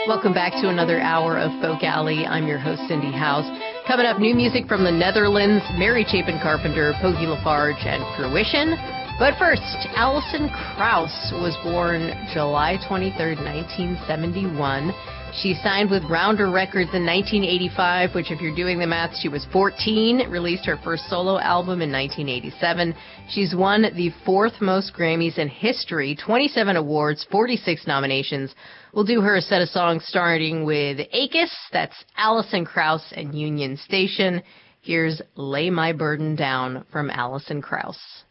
Welcome back to another hour of Folk Alley. I'm your host, Cindy House. Coming up, new music from the Netherlands, Mary Chapin Carpenter, Poggy LaFarge, and Fruition. But first, Alison Krauss was born July 23rd, 1971. She signed with Rounder Records in 1985, which, if you're doing the math, she was 14, released her first solo album in 1987. She's won the fourth most Grammys in history, 27 awards, 46 nominations. We'll do her a set of songs starting with Achis, that's Alison Krauss and Union Station. Here's Lay My Burden Down from Alison Krauss.